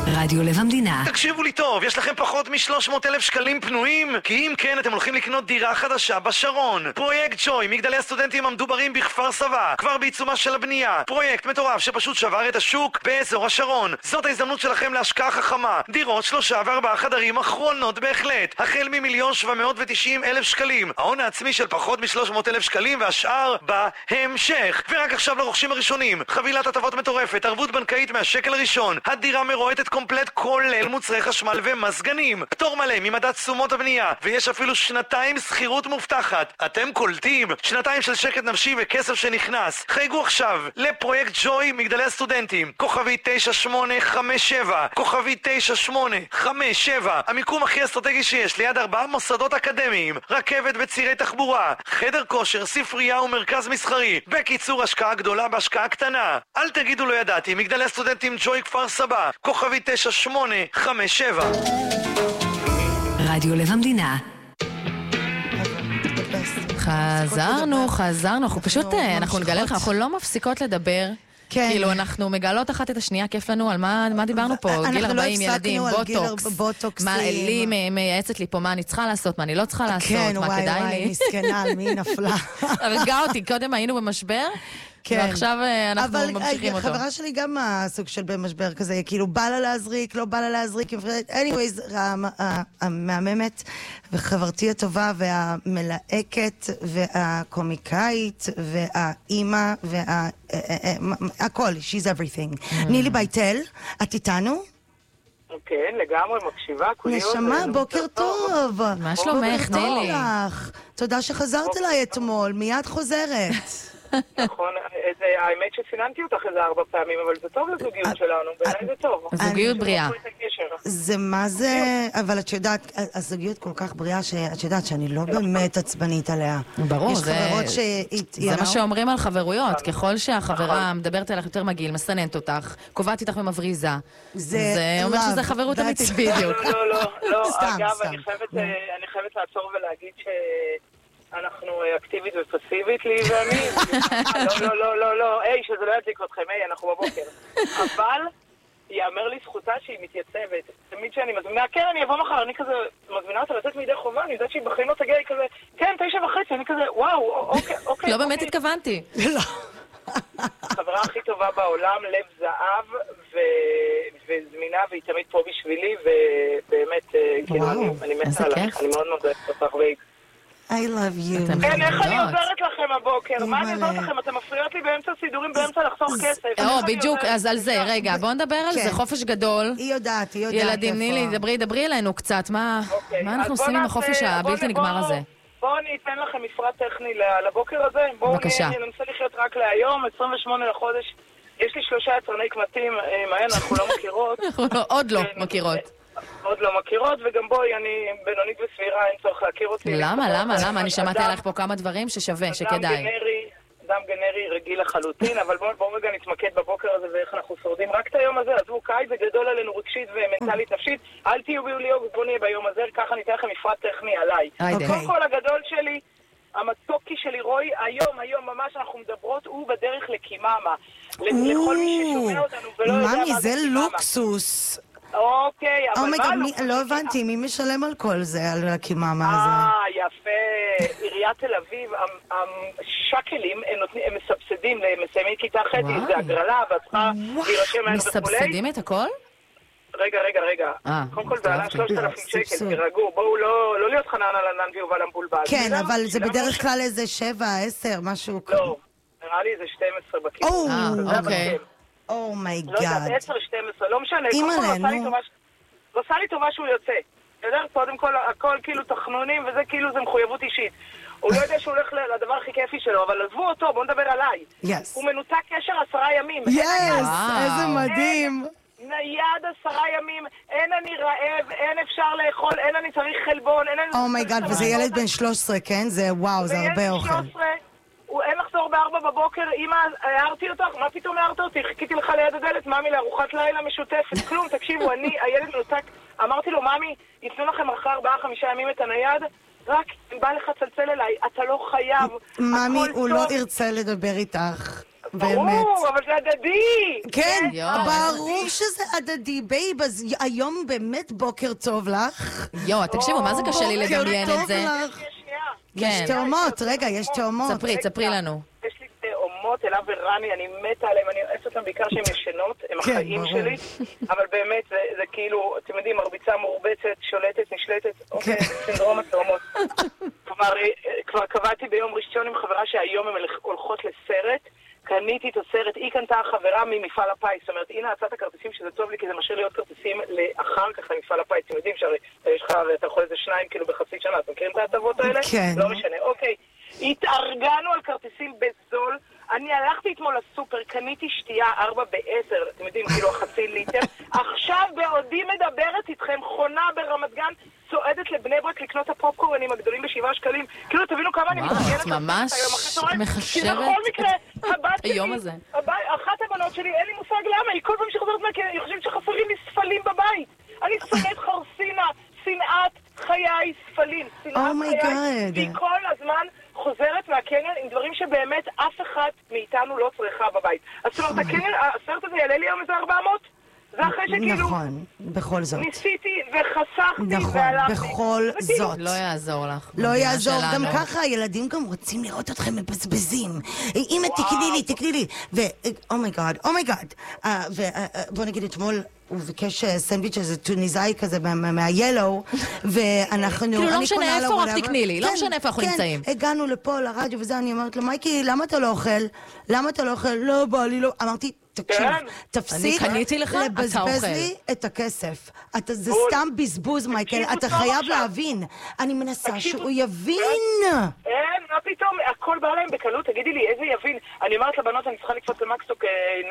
רדיו לב המדינה. תקשיבו לי טוב, יש לכם פחות מ-300,000 שקלים פנויים? כי אם כן, אתם הולכים לקנות דירה חדשה בשרון. פרויקט ג'וי, מגדלי הסטודנטים המדוברים בכפר סבא, כבר בעיצומה של הבנייה. פרויקט מטורף שפשוט שבר את השוק באזור השרון. זאת ההזדמנות שלכם להשקעה חכמה. דירות 3 ו4 חדרים אחרונות בהחלט. החל מ1,790,000 שקלים. ההון העצמי של פחות מ-300,000 שקלים והשאר בהמשך. ורק עכשיו לרוכשים הראשונים. חבילת הטבות מטורפת, ערבות בנקאית מהשקל הראשון. הדירה מרועטת קומפלט כולל מוצרי חשמל ומסגנים. פטור מלא ממדד תשומות הבנייה. ויש אפילו 2 שכירות מובטחת. אתם קולטים? 2 של שקט נפשי וכסף שנכנס. חייגו עכשיו לפרויקט ג'וי מגדלי הסטודנטים. כוכבי 9857. כוכבי 9857. המיקום הכי אסטרטגי שיש ליד 4 מוסדות אקדמיים. רכבת וצירי תחבורה. חדר כושר, ספרייה ומרכז מסחרי. בקיצור, השקעה גדולה בהשקעה קטנה. אל תגידו לא ידעתי. מגדלי הסטודנטים ג'וי כפר סבא. כוכבי 9857. רדיו לב המדינה. חזרנו, אנחנו פשוט, אנחנו נגלה לך, אנחנו לא מפסיקות לדבר. כאילו, אנחנו מגלות אחת את השנייה, כיף לנו, על מה דיברנו פה? גיל 40 ילדים, בוטוקס. לי מייעצת לי פה מה אני צריכה לעשות, מה אני לא צריכה לעשות, מה כדאי לי. וואי, מסכנה, על מי נפלה. הרגע אותי, קודם היינו במשבר, ועכשיו אנחנו ממשיכים אותו. אבל חברה שלי גם הסוג של במשבר כזה, כאילו בא לה להזריק, לא בא לה להזריק. anyways, המהממת וחברתי הטובה והמלהקת והקומיקאית והאימא הכל, she's everything. נילי בייטל, את איתנו? כן, לגמרי מקשיבה. נשמה, בוקר טוב. מה שלומך, נילי? תודה שחזרת אליי אתמול, מיד חוזרת. נכון, האמת שסיננתי אותך איזה 4 פעמים, אבל זה טוב לזוגיות שלנו, בעיניי זה טוב. זוגיות בריאה. זה מה זה, אבל את יודעת, הזוגיות כל כך בריאה שאת יודעת שאני לא באמת עצבנית עליה. ברור, זה מה שאומרים על חברויות, ככל שהחברה מדברת עליך יותר מגעיל, מסננת אותך, קובעת איתך ומבריזה, זה אומר שזה חברות אמיתית בדיוק. לא, אגב, אני חייבת לעצור ולהגיד ש... אנחנו אקטיבית ופסיבית לי ואני. לא, שזה לא ידליק אתכם, אנחנו בבוקר. אבל יאמר לי זכותה שהיא מתייצבת. תמיד שאני מזמינה, כן, אני אבוא מחר, אני כזה מזמינה אותה לצאת מידי חובה, אני יודעת שהיא בחיים לא תגיע, היא כזה, כן, 9:30, אני כזה, וואו, אוקיי. לא באמת התכוונתי. החברה הכי טובה בעולם, לב זהב וזמינה, והיא תמיד פה בשבילי, ובאמת, אני מתה עליך, אני מאוד מאוד אוהבת אותך I love you. כן, איך אני עוזרת לכם הבוקר? מה אני עוזרת לכם? אתם מפריעות לי באמצע סידורים, באמצע לחסוך כסף. בדיוק, אז על זה, רגע, בואו נדבר על זה, חופש גדול. היא יודעת איפה. ילדים, נילי, דברי אלינו קצת, מה אנחנו עושים עם החופש הבלתי נגמר הזה? בואו אני אתן לכם מפרט טכני לבוקר הזה. בבקשה. בואו ננסה לחיות רק להיום, 28 לחודש. יש לי 3 יצרני קמטים, מעין, אנחנו לא מכירות. אנחנו עוד לא מכירות. עוד לא מכירות, וגם בואי, אני בינונית וסבירה, אין צורך להכיר אותי. למה? אני שמעתי עליך פה כמה דברים ששווה, שכדאי. אדם גנרי רגיל לחלוטין, אבל בואו רגע נתמקד בבוקר הזה ואיך אנחנו שורדים רק את היום הזה. עזבו, קיץ זה גדול עלינו רגשית ומנטלית נפשית. אל תהיו ביולי אוגוסט, בואו נהיה ביום הזה, ככה ניתן לכם מפרט טכני עליי. קודם כל הגדול שלי, המתוקי שלי רוי, היום ממש אנחנו מדברות, הוא בדרך לקיממה. לכל מי ששומע אותנו ולא יודע מה זה קיממה. זה לוקסוס. אוקיי, אבל מה? לא הבנתי, מי משלם על כל זה, על הקיממה הזה? יפה. עיריית תל אביב, השקלים הם מסבסדים למסיימי כיתה ח', זה הגרלה, והצחה להירשם מהר וכולי. מסבסדים את הכל? רגע. קודם כל זה עלה 3,000 שקל, תירגעו, בואו לא להיות חנן על ענן ויובל המבולבל. כן, אבל זה בדרך כלל איזה 7, 10, משהו כזה. לא, נראה לי איזה 12 בכיוון. אוקיי. אומייגאד. לא יודעת, 10, 12, לא משנה. עושה לי טובה שהוא יוצא. יודע, קודם כל, הכל כאילו תכנונים, וזה כאילו זה מחויבות אישית. הוא לא יודע שהוא הולך לדבר הכי כיפי שלו, אבל עזבו אותו, בואו נדבר עליי. הוא מנותק קשר 10 ימים. איזה מדהים. נייד 10 ימים, אין אני רעב, אין אפשר לאכול, אין אני צריך חלבון, אין אני... אומייגאד, וזה ילד בן 13, כן? זה וואו, זה הרבה אוכל. וילד 13, אין לחזור ב4 בבוקר, אמא, הערתי אותך? מה פתאום הערת אותי? חיכיתי לך ליד הדלת, מאמי, לארוחת לילה משותפת, כלום, תקשיבו, הילד מנותק, אמרתי לו, מאמי, יתנו לכם אחרי 4-5 ימים את הנייד, רק אם בא לך צלצל אליי, אתה לא חייב. מאמי, הוא לא ירצה לדבר איתך. ברור, אבל זה הדדי. כן, ברור שזה הדדי, בייב, אז היום באמת בוקר טוב לך. תקשיבו, מה זה קשה לי לדמיין את זה? יש תאומות, רגע, יש תאומות. ספרי לנו. יש לי תאומות, אלה ורני, אני מתה עליהם, אני אוהבת אותם בעיקר שהן ישנות, הם החיים שלי, אבל באמת, זה כאילו, אתם יודעים, מרביצה מורבצת, שולטת, נשלטת, אוקיי, זה סינדרום התאומות. כבר קבעתי ביום ראשון עם חברה שהיום הן הולכות לסרט, קניתי את הסרט, היא קנתה חברה ממפעל הפיס, זאת אומרת, הנה הצעת הכרטיסים שזה טוב לי, כי זה משאיר לי עוד כרטיסים לאחר כך למפעל הפיס, אתם יודעים שיש לך, אתה יכול איזה 2 כאילו בחצי שנה, אתם מכירים את ההטבות האלה? כן. לא משנה, אוקיי. התארגנו על כרטיסים בזול, אני הלכתי אתמול לסופר, קניתי שתייה 4 ב-10, אתם יודעים, כאילו החצי ליטר, עכשיו בעודי מדברת איתכם, חונה ברמת גן, צועדת לבני ברק לקנות הפופקורנים הגדולים ב7 שקלים. כאילו, תבינו כמה אני מתרגלת. ממש מחשבת. כי בכל מקרה, הבת שלי, היום הזה. אחת הבנות שלי, אין לי מושג למה, היא כל פעם שחוזרת מהכנס, היא חושבת שחסרים לי ספלים בבית. אני שונאת חרסינה, שנאת חיי ספלים, שנאת חיי, והיא כל הזמן חוזרת מהקניון עם דברים שבאמת אף אחד מאיתנו לא צריכה בבית. אז זאת אומרת, הסרט הזה יעלה לי היום איזה 400? זה אחרי שכאילו... נכון, בכל זאת. ניסיתי וחסכתי נכון, בכל זאת. לא יעזור לך. לא יעזור. גם ככה הילדים גם רוצים לראות אתכם מבזבזים. אמא, תקני לי. אומייגאד. בוא נגיד אתמול... הוא ביקש סנדוויץ' איזה טוניסאי כזה מהיילו, ואנחנו... כאילו לא משנה איפה, רק תקני לי, לא משנה איפה אנחנו נמצאים. כן, הגענו לפה לרדיו וזה, אני אומרת לו, מייקי, למה אתה לא אוכל? לא בא לי, לא... אמרתי, תקשיב, תפסיק לבזבז לי את הכסף. זה סתם בזבוז, מייקל, אתה חייב להבין. אני מנסה שהוא יבין. אין, מה פתאום, הכל בא להם בקלות, תגידי לי, איזה יבין. אני אומרת לבנות, אני צריכה לקפוץ למקסטוק,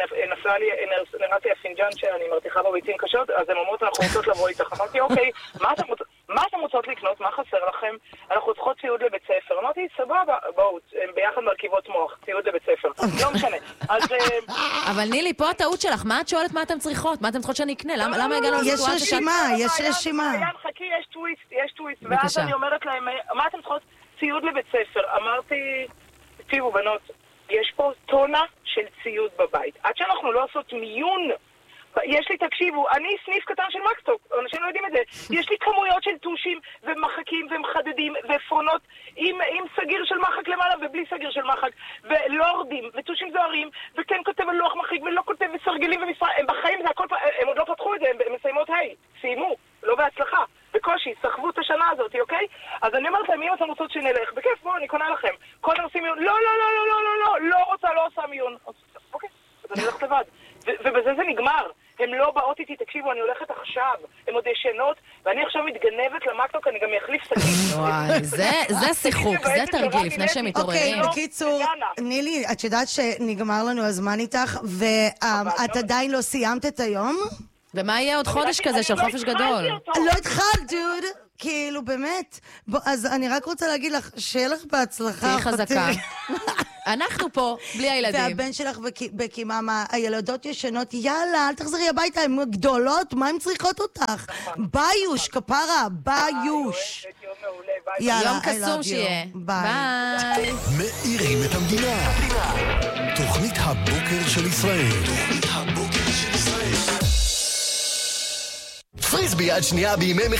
נראתי הפינג'אן שאני מרתיחה בביצים קשות, אז הן אומרות, אנחנו רוצות לבוא איתך. אמרתי, אוקיי, מה אתם רוצות לקנות? מה חסר לכם? אנחנו צריכות ציוד לבית ספר. אמרתי, סבבה, בואו, ביחד מרכיבות מוח, ציוד לבית ספר. לא משנה. אבל נילי, פה הטעות שלך, מה את שואלת מה אתם צריכות? מה אתם צריכות שאני אקנה? למה הגענו לסיטואציה? יש רשימה. חכי, יש טוויסט, ואז אני אומרת להם, מה אתם צריכות? ציוד לבית ספר. אמרתי, תקשיבו בנות, יש פה טונה של ציוד בבית. עד שאנחנו לא עושות מיון, יש לי, תקשיבו, אני סניף קטן של מקסטוק, אנשים לא יודעים את זה. יש לי כמויות של טושים ומחקים ומחדדים ועפרונות עם סגיר של מחק למעלה ובלי סגיר של מחק, ולורדים וטושים זוהרים, וכן כותב על לוח מחק ולא כותב וסרגלים ומשרה. הם בחיים, זה הכל, הם עוד לא פתחו את זה, הם מסיימות, סיימו, לא בהצלחה. בקושי, סחבו את השנה הזאת, אוקיי? אז אני אומרת להם, אם אתם רוצות שנלך, בכיף, בואו, אני קונה לכם. קודם עושים מיון, לא רוצה, לא עושה מיון. אוקיי, אז אני הולכת לבד. ובזה זה נגמר. הם לא באות איתי, תקשיבו, אני הולכת עכשיו. הם עוד ישנות, ואני עכשיו מתגנבת למקטוק, אני גם אחליף סכין. וואי, זה שיחוק, זה תרגיל לפני שהם מתעוררים. אוקיי, בקיצור, נילי, את יודעת שנגמר לנו הזמן איתך, ואת עדיין לא סיימת את היום? ומה יהיה עוד חודש כזה של חופש גדול? לא התחלת, דוד. כאילו, באמת. אז אני רק רוצה להגיד לך, שיהיה לך בהצלחה. תהי חזקה. אנחנו פה, בלי הילדים. והבן שלך בקיממה, הילדות ישנות, יאללה, אל תחזרי הביתה, הן גדולות, מה הן צריכות אותך? ביוש, כפרה, ביוש. יום קסום שיהיה. ביי. מאירים את המדינה. תוכנית הבוקר של ישראל. פריסבי יד שנייה בימי